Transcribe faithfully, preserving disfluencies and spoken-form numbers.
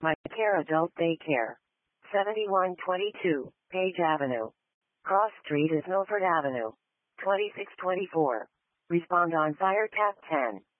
My Care Adult Daycare. seventy-one twenty-two, Page Avenue. Cross Street is Milford Avenue. twenty-six twenty-four. Respond on Fire Tap ten.